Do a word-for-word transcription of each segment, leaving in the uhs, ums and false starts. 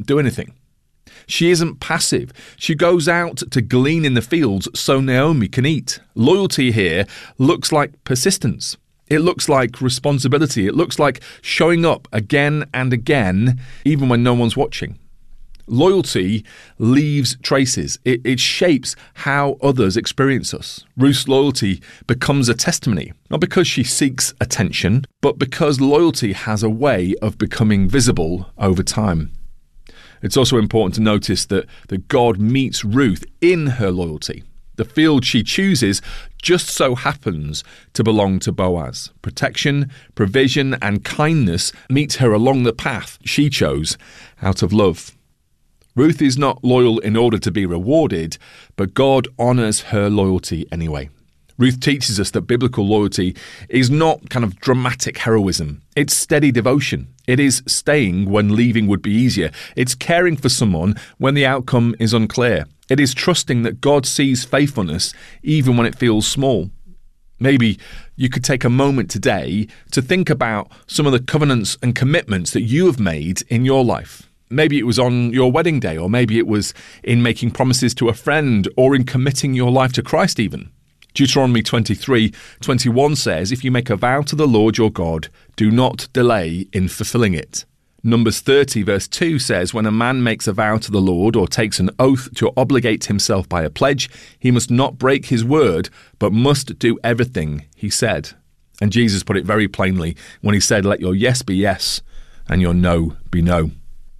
do anything. She isn't passive. She goes out to glean in the fields so Naomi can eat. Loyalty here looks like persistence. It looks like responsibility. It looks like showing up again and again, even when no one's watching. Loyalty leaves traces. It, it shapes how others experience us. Ruth's loyalty becomes a testimony, not because she seeks attention, but because loyalty has a way of becoming visible over time. It's also important to notice that, that God meets Ruth in her loyalty. The field she chooses just so happens to belong to Boaz. Protection, provision, and kindness meet her along the path she chose out of love. Ruth is not loyal in order to be rewarded, but God honours her loyalty anyway. Ruth teaches us that biblical loyalty is not kind of dramatic heroism. It's steady devotion. It is staying when leaving would be easier. It's caring for someone when the outcome is unclear. It is trusting that God sees faithfulness even when it feels small. Maybe you could take a moment today to think about some of the covenants and commitments that you have made in your life. Maybe it was on your wedding day, or maybe it was in making promises to a friend, or in committing your life to Christ even. Deuteronomy twenty-three twenty-one says, "If you make a vow to the Lord your God, do not delay in fulfilling it." Numbers thirty verse two says, "When a man makes a vow to the Lord or takes an oath to obligate himself by a pledge, he must not break his word, but must do everything he said." And Jesus put it very plainly when he said, "Let your yes be yes and your no be no."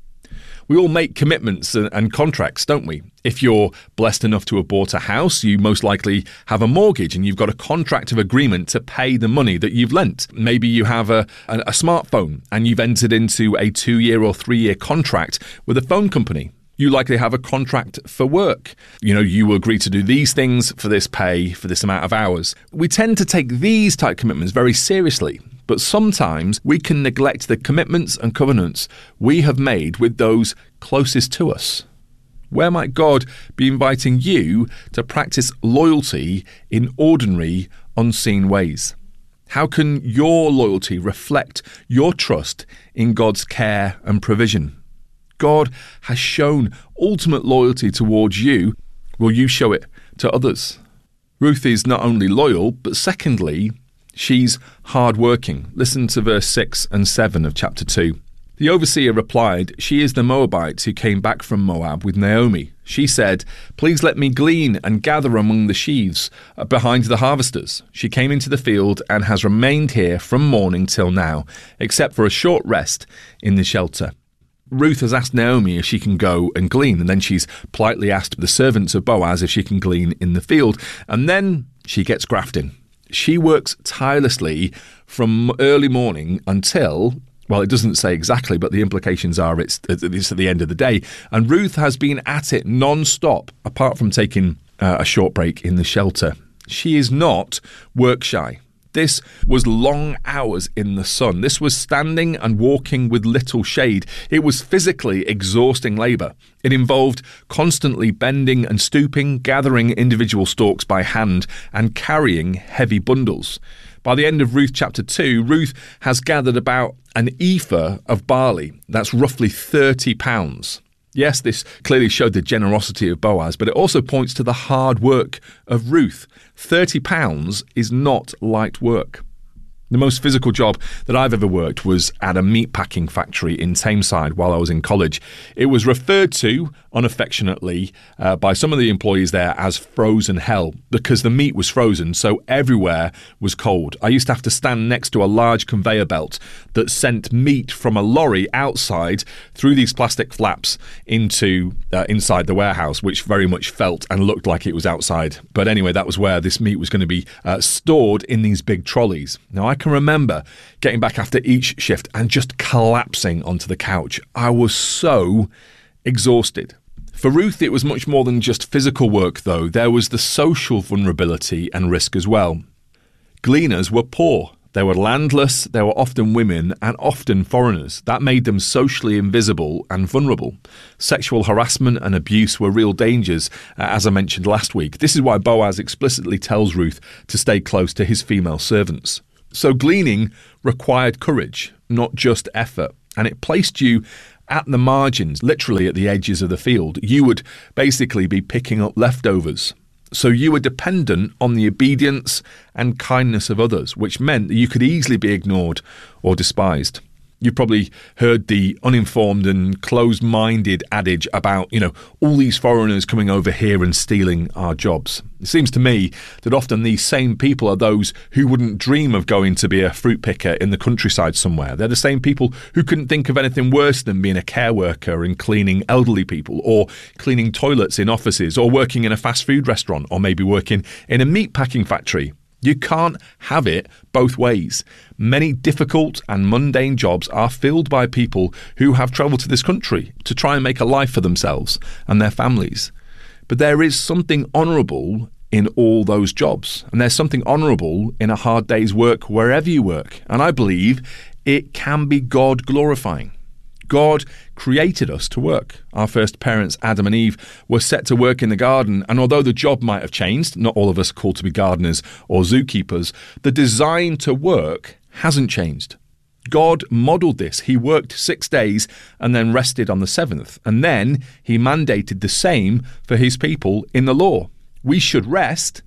We all make commitments and contracts, don't we? If you're blessed enough to have bought a house, you most likely have a mortgage and you've got a contract of agreement to pay the money that you've lent. Maybe you have a, a, a smartphone and you've entered into a two-year or three-year contract with a phone company. You likely have a contract for work. You know, you agree to do these things for this pay, for this amount of hours. We tend to take these type commitments very seriously. But sometimes we can neglect the commitments and covenants we have made with those closest to us. Where might God be inviting you to practice loyalty in ordinary, unseen ways? How can your loyalty reflect your trust in God's care and provision? God has shown ultimate loyalty towards you. Will you show it to others? Ruth is not only loyal, but secondly, she's hard-working. Listen to verse six and seven of chapter two. The overseer replied, "She is the Moabite who came back from Moab with Naomi. She said, 'Please let me glean and gather among the sheaves behind the harvesters.' She came into the field and has remained here from morning till now, except for a short rest in the shelter." Ruth has asked Naomi if she can go and glean, and then she's politely asked the servants of Boaz if she can glean in the field, and then she gets grafting. She works tirelessly from early morning until, well, it doesn't say exactly, but the implications are it's, it's at the end of the day. And Ruth has been at it non-stop, apart from taking uh, a short break in the shelter. She is not work shy. This was long hours in the sun. This was standing and walking with little shade. It was physically exhausting labour. It involved constantly bending and stooping, gathering individual stalks by hand, and carrying heavy bundles. By the end of Ruth chapter two, Ruth has gathered about an ephah of barley. That's roughly thirty pounds. Yes, this clearly showed the generosity of Boaz, but it also points to the hard work of Ruth. thirty pounds is not light work. The most physical job that I've ever worked was at a meat packing factory in Tameside while I was in college. It was referred to unaffectionately uh, by some of the employees there as frozen hell because the meat was frozen, so everywhere was cold. I used to have to stand next to a large conveyor belt that sent meat from a lorry outside through these plastic flaps into uh, inside the warehouse, which very much felt and looked like it was outside. But anyway, that was where this meat was going to be uh, stored in these big trolleys. Now, I can remember getting back after each shift and just collapsing onto the couch. I was so exhausted. For Ruth, it was much more than just physical work, though. There was the social vulnerability and risk as well. Gleaners were poor. They were landless, they were often women and often foreigners. That made them socially invisible and vulnerable. Sexual harassment and abuse were real dangers, uh, as I mentioned last week. This is why Boaz explicitly tells Ruth to stay close to his female servants. So gleaning required courage, not just effort, and it placed you at the margins, literally at the edges of the field, you would basically be picking up leftovers. So you were dependent on the obedience and kindness of others, which meant that you could easily be ignored or despised. You've probably heard the uninformed and closed-minded adage about, you know, all these foreigners coming over here and stealing our jobs. It seems to me that often these same people are those who wouldn't dream of going to be a fruit picker in the countryside somewhere. They're the same people who couldn't think of anything worse than being a care worker and cleaning elderly people, or cleaning toilets in offices, or working in a fast food restaurant, or maybe working in a meat packing factory. You can't have it both ways. Many difficult and mundane jobs are filled by people who have travelled to this country to try and make a life for themselves and their families. But there is something honourable in all those jobs. And there's something honourable in a hard day's work wherever you work. And I believe it can be God glorifying. God created us to work. Our first parents, Adam and Eve, were set to work in the garden, and although the job might have changed, not all of us are called to be gardeners or zookeepers, the design to work hasn't changed. God modelled this. He worked six days and then rested on the seventh, and then he mandated the same for his people in the law. We should rest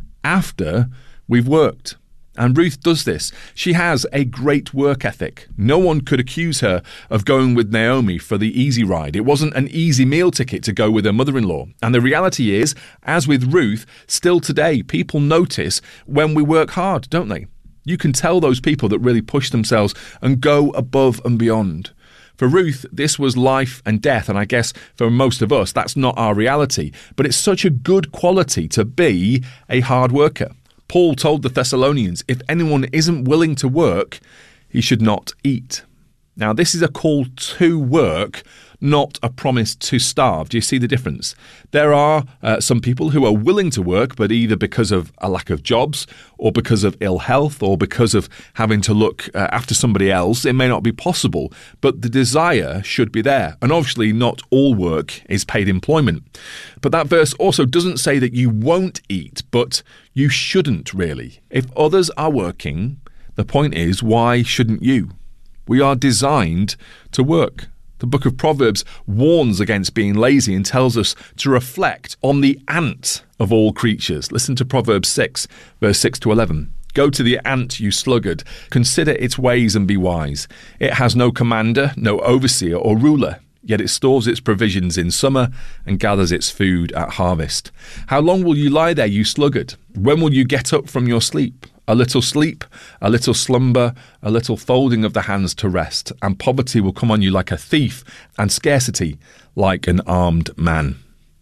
after we've worked. And Ruth does this. She has a great work ethic. No one could accuse her of going with Naomi for the easy ride. It wasn't an easy meal ticket to go with her mother-in-law. And the reality is, as with Ruth, still today, people notice when we work hard, don't they? You can tell those people that really push themselves and go above and beyond. For Ruth, this was life and death, and I guess for most of us, that's not our reality. But it's such a good quality to be a hard worker. Paul told the Thessalonians, if anyone isn't willing to work, he should not eat. Now, this is a call to work, not a promise to starve. Do you see the difference? There are uh, some people who are willing to work, but either because of a lack of jobs or because of ill health or because of having to look uh, after somebody else, it may not be possible, but the desire should be there. And obviously not all work is paid employment. But that verse also doesn't say that you won't eat, but you shouldn't really. If others are working, the point is, why shouldn't you? We are designed to work. The book of Proverbs warns against being lazy and tells us to reflect on the ant of all creatures. Listen to Proverbs six, verse six to eleven. Go to the ant, you sluggard. Consider its ways and be wise. It has no commander, no overseer or ruler. Yet it stores its provisions in summer and gathers its food at harvest. How long will you lie there, you sluggard? When will you get up from your sleep? A little sleep, a little slumber, a little folding of the hands to rest, and poverty will come on you like a thief, and scarcity like an armed man.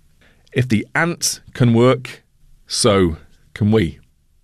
If the ant can work, so can we.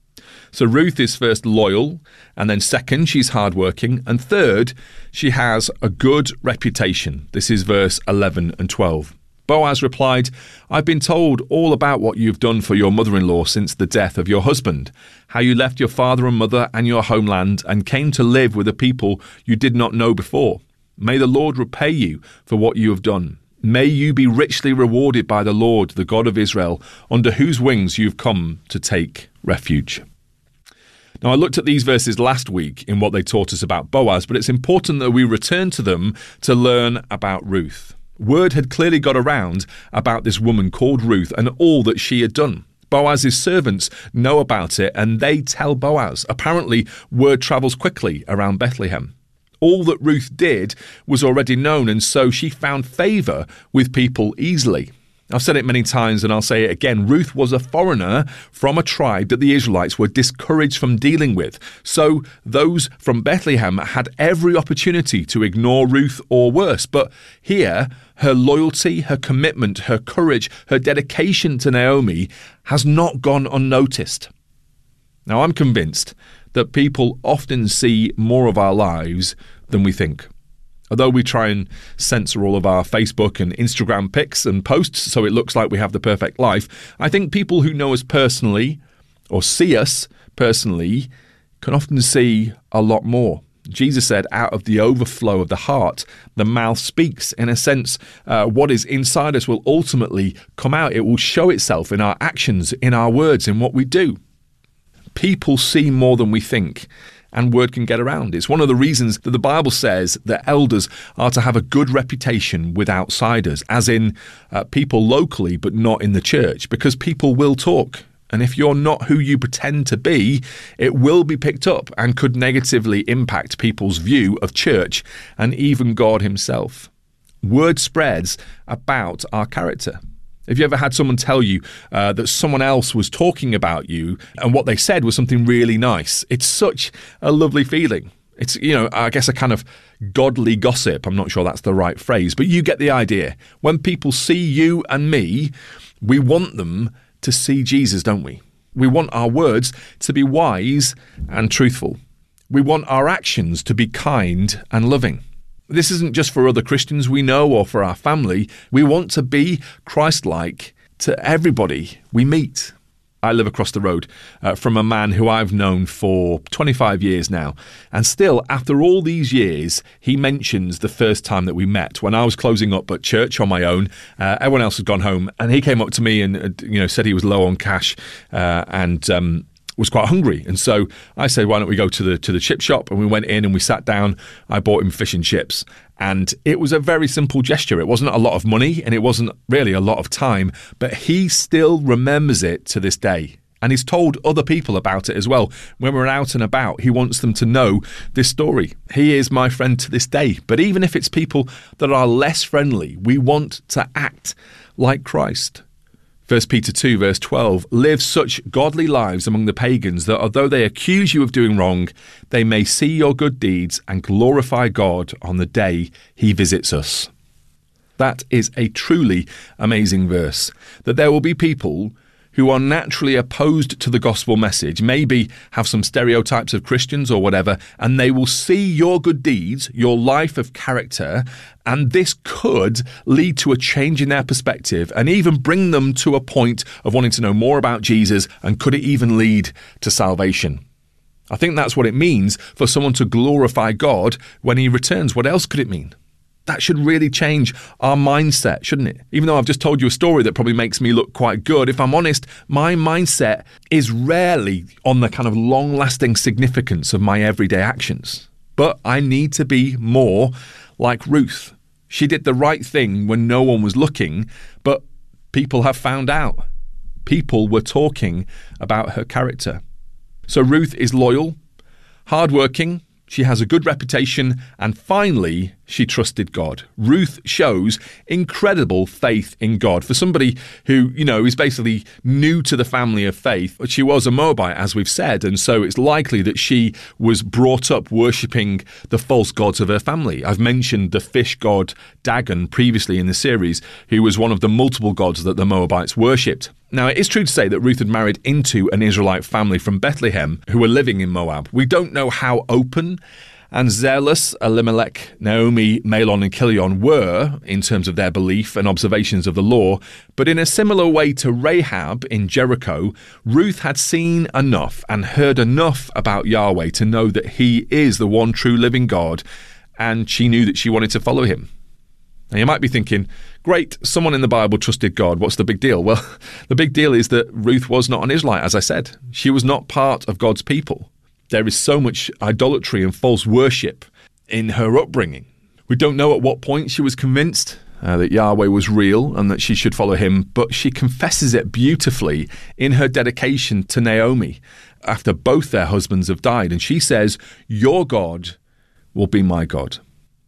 So Ruth is first loyal, and then second, she's hardworking, and third, she has a good reputation. This is verse eleven and twelve. Boaz replied, I've been told all about what you've done for your mother-in-law since the death of your husband, how you left your father and mother and your homeland and came to live with a people you did not know before. May the Lord repay you for what you have done. May you be richly rewarded by the Lord, the God of Israel, under whose wings you've come to take refuge. Now, I looked at these verses last week in what they taught us about Boaz, but it's important that we return to them to learn about Ruth. Word had clearly got around about this woman called Ruth and all that she had done. Boaz's servants know about it and they tell Boaz. Apparently, word travels quickly around Bethlehem. All that Ruth did was already known, and so she found favour with people easily. I've said it many times and I'll say it again. Ruth was a foreigner from a tribe that the Israelites were discouraged from dealing with. So those from Bethlehem had every opportunity to ignore Ruth or worse. But here, her loyalty, her commitment, her courage, her dedication to Naomi has not gone unnoticed. Now, I'm convinced that people often see more of our lives than we think. Although we try and censor all of our Facebook and Instagram pics and posts so it looks like we have the perfect life, I think people who know us personally or see us personally can often see a lot more. Jesus said, out of the overflow of the heart, the mouth speaks. In a sense, uh, what is inside us will ultimately come out. It will show itself in our actions, in our words, in what we do. People see more than we think. and word can get around. It's one of the reasons that the Bible says that elders are to have a good reputation with outsiders, as in uh, people locally but not in the church, because people will talk. And if you're not who you pretend to be, it will be picked up and could negatively impact people's view of church and even God himself. Word spreads about our character. Have you ever had someone tell you uh, that someone else was talking about you and what they said was something really nice? It's such a lovely feeling. It's, you know, I guess a kind of godly gossip. I'm not sure that's the right phrase, but you get the idea. When people see you and me, we want them to see Jesus, don't we? We want our words to be wise and truthful. We want our actions to be kind and loving. This isn't just for other Christians we know or for our family. We want to be Christ-like to everybody we meet. I live across the road uh, from a man who I've known for twenty-five years now. And still, after all these years, he mentions the first time that we met when I was closing up at church on my own. Uh, everyone else had gone home. And he came up to me and uh, you know said he was low on cash uh, and um, was quite hungry. And so I said, why don't we go to the to the chip shop? And we went in and we sat down. I bought him fish and chips. And it was a very simple gesture. It wasn't a lot of money and it wasn't really a lot of time, but he still remembers it to this day. And he's told other people about it as well. When we're out and about, he wants them to know this story. He is my friend to this day. But even if it's people that are less friendly, we want to act like Christ. First Peter two verse twelve, live such godly lives among the pagans that although they accuse you of doing wrong, they may see your good deeds and glorify God on the day he visits us. That is a truly amazing verse, that there will be people who are naturally opposed to the gospel message, maybe have some stereotypes of Christians or whatever, and they will see your good deeds, your life of character, and this could lead to a change in their perspective and even bring them to a point of wanting to know more about Jesus, and could it even lead to salvation? I think that's what it means for someone to glorify God when he returns. What else could it mean? That should really change our mindset, shouldn't it? Even though I've just told you a story that probably makes me look quite good, if I'm honest, my mindset is rarely on the kind of long-lasting significance of my everyday actions. But I need to be more like Ruth. She did the right thing when no one was looking, but people have found out. People were talking about her character. So Ruth is loyal, hardworking, she has a good reputation, and finally, she trusted God. Ruth shows incredible faith in God. For somebody who, you know, is basically new to the family of faith, she was a Moabite, as we've said, and so it's likely that she was brought up worshipping the false gods of her family. I've mentioned the fish god Dagon previously in the series, who was one of the multiple gods that the Moabites worshipped. Now, it is true to say that Ruth had married into an Israelite family from Bethlehem who were living in Moab. We don't know how open and zealous Elimelech, Naomi, Mahlon and Chilion were in terms of their belief and observations of the law, but in a similar way to Rahab in Jericho, Ruth had seen enough and heard enough about Yahweh to know that he is the one true living God, and she knew that she wanted to follow him. Now, you might be thinking, great, someone in the Bible trusted God. What's the big deal? Well, the big deal is that Ruth was not an Israelite, as I said. She was not part of God's people. There is so much idolatry and false worship in her upbringing. We don't know at what point she was convinced uh, that Yahweh was real and that she should follow him, but she confesses it beautifully in her dedication to Naomi after both their husbands have died. And she says, your God will be my God.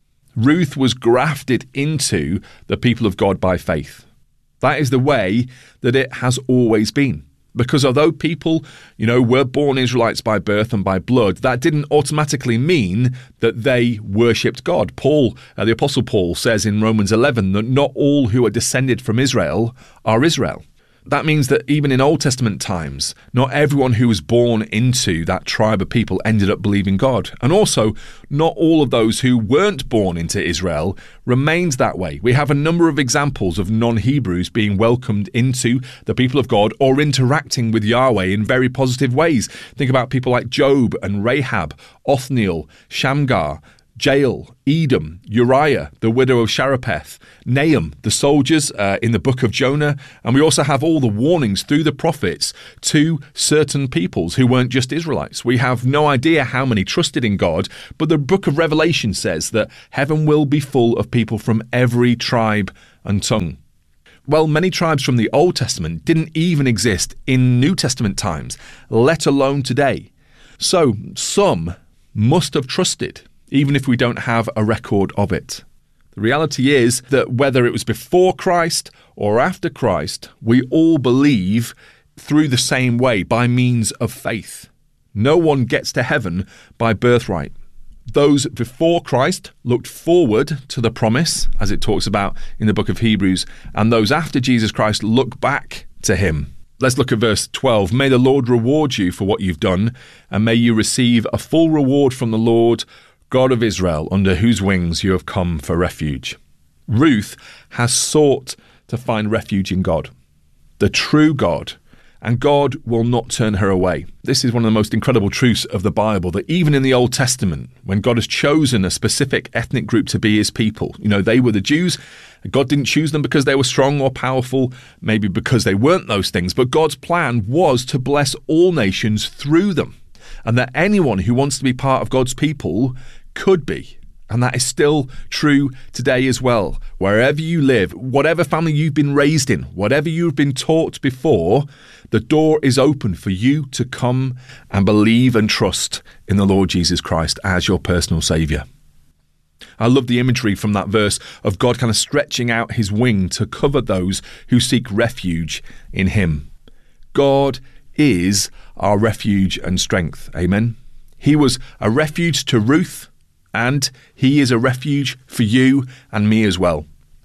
Ruth was grafted into the people of God by faith. That is the way that it has always been. Because although people, you know, were born Israelites by birth and by blood, that didn't automatically mean that they worshipped God. Paul, uh, the Apostle Paul, says in Romans eleven that not all who are descended from Israel are Israel. That means that even in Old Testament times, not everyone who was born into that tribe of people ended up believing God. And also, not all of those who weren't born into Israel remained that way. We have a number of examples of non-Hebrews being welcomed into the people of God or interacting with Yahweh in very positive ways. Think about people like Job and Rahab, Othniel, Shamgar, Jael, Edom, Uriah, the widow of Sharapeth, Nahum, the soldiers uh, in the book of Jonah, and we also have all the warnings through the prophets to certain peoples who weren't just Israelites. We have no idea how many trusted in God, but the book of Revelation says that heaven will be full of people from every tribe and tongue. Well, many tribes from the Old Testament didn't even exist in New Testament times, let alone today. So some must have trusted, even if we don't have a record of it. The reality is that whether it was before Christ or after Christ, we all believe through the same way, by means of faith. No one gets to heaven by birthright. Those before Christ looked forward to the promise, as it talks about in the book of Hebrews, and those after Jesus Christ look back to him. Let's look at verse twelve. May the Lord reward you for what you've done, and may you receive a full reward from the Lord, God of Israel, under whose wings you have come for refuge. Ruth has sought to find refuge in God, the true God, and God will not turn her away. This is one of the most incredible truths of the Bible, that even in the Old Testament, when God has chosen a specific ethnic group to be his people, you know, they were the Jews. God didn't choose them because they were strong or powerful, maybe because they weren't those things, but God's plan was to bless all nations through them, and that anyone who wants to be part of God's people could be. And that is still true today as well. Wherever you live, whatever family you've been raised in, whatever you've been taught before, the door is open for you to come and believe and trust in the Lord Jesus Christ as your personal Saviour. I love the imagery from that verse of God kind of stretching out his wing to cover those who seek refuge in him. God is our refuge and strength. Amen. He was a refuge to Ruth, and he is a refuge for you and me as well.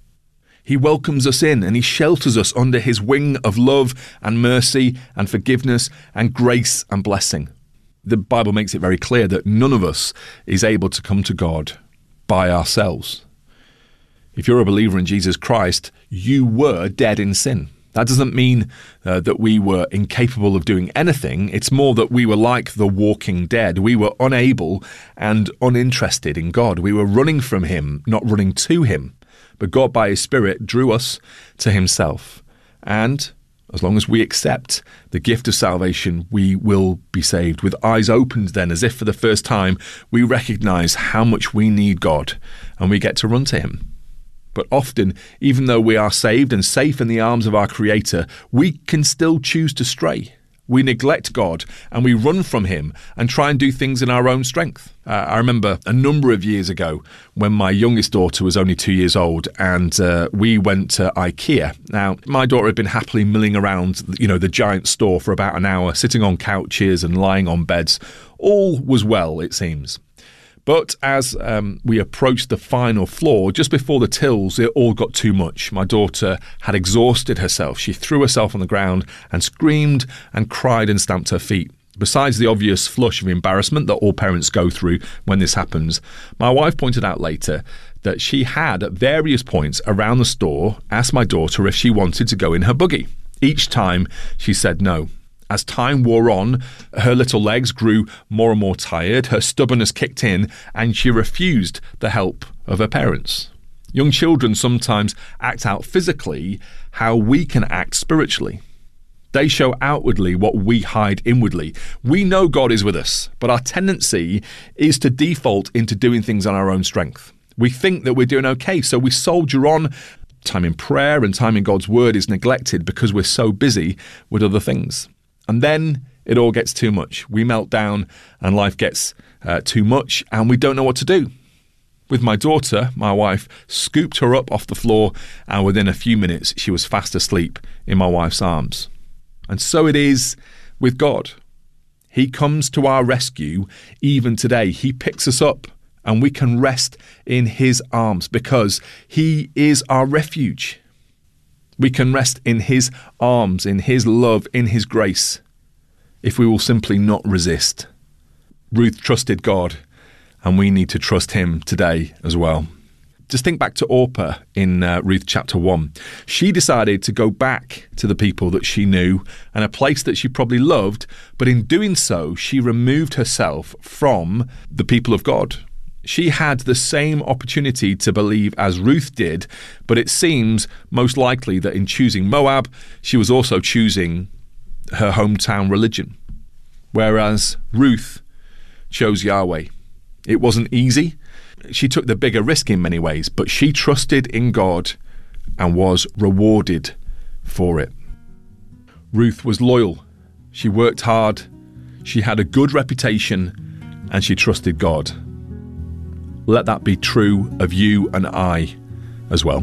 He welcomes us in and he shelters us under his wing of love and mercy and forgiveness and grace and blessing. The Bible makes it very clear that none of us is able to come to God by ourselves. If you're a believer in Jesus Christ, you were dead in sin. That doesn't mean uh, that we were incapable of doing anything. It's more that we were like the walking dead. We were unable and uninterested in God. We were running from him, not running to him. But God, by his Spirit, drew us to himself. And as long as we accept the gift of salvation, we will be saved. With eyes opened then, as if for the first time, we recognize how much we need God, and we get to run to him. But often, even though we are saved and safe in the arms of our Creator, we can still choose to stray. We neglect God and we run from him and try and do things in our own strength. Uh, I remember a number of years ago when my youngest daughter was only two years old, and uh, we went to IKEA. Now, my daughter had been happily milling around, you know, the giant store for about an hour, sitting on couches and lying on beds. All was well, it seems. But as um, we approached the final floor, just before the tills, it all got too much. My daughter had exhausted herself. She threw herself on the ground and screamed and cried and stamped her feet. Besides the obvious flush of embarrassment that all parents go through when this happens, my wife pointed out later that she had, at various points around the store, asked my daughter if she wanted to go in her buggy. Each time she said no. As time wore on, her little legs grew more and more tired, her stubbornness kicked in, and she refused the help of her parents. Young children sometimes act out physically how we can act spiritually. They show outwardly what we hide inwardly. We know God is with us, but our tendency is to default into doing things on our own strength. We think that we're doing okay, so we soldier on. Time in prayer and time in God's word is neglected because we're so busy with other things. And then it all gets too much. We melt down and life gets uh, too much and we don't know what to do. With my daughter, my wife scooped her up off the floor, and within a few minutes she was fast asleep in my wife's arms. And so it is with God. He comes to our rescue even today. He picks us up and we can rest in his arms because he is our refuge. We can rest in his arms, in his love, in his grace, if we will simply not resist. Ruth trusted God, and we need to trust him today as well. Just think back to Orpah in uh, Ruth chapter one. She decided to go back to the people that she knew and a place that she probably loved, but in doing so, she removed herself from the people of God. She had the same opportunity to believe as Ruth did, but it seems most likely that in choosing Moab, she was also choosing her hometown religion, whereas Ruth chose Yahweh. It wasn't easy. She took the bigger risk in many ways, but she trusted in God and was rewarded for it. Ruth was loyal. She worked hard. She had a good reputation, and she trusted God. Let that be true of you and I as well.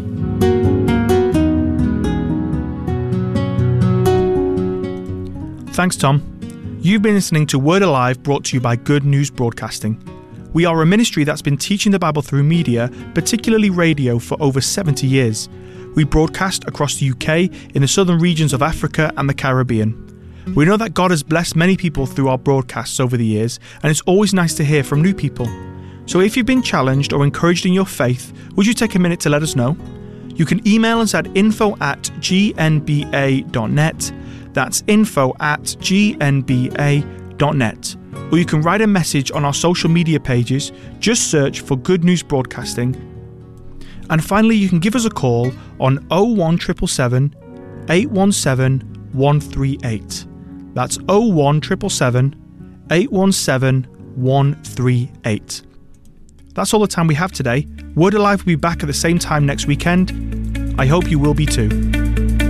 Thanks, Tom. You've been listening to Word Alive, brought to you by Good News Broadcasting. We are a ministry that's been teaching the Bible through media, particularly radio, for over seventy years. We broadcast across the U K, in the southern regions of Africa and the Caribbean. We know that God has blessed many people through our broadcasts over the years, and it's always nice to hear from new people. So if you've been challenged or encouraged in your faith, would you take a minute to let us know? You can email us at info at g n b a dot net. That's info at g n b a dot net. Or you can write a message on our social media pages. Just search for Good News Broadcasting. And finally, you can give us a call on oh one seven seven seven, eight one seven, one three eight. That's oh one seven seven seven, eight one seven, one three eight. That's all the time we have today. Word Alive will be back at the same time next weekend. I hope you will be too.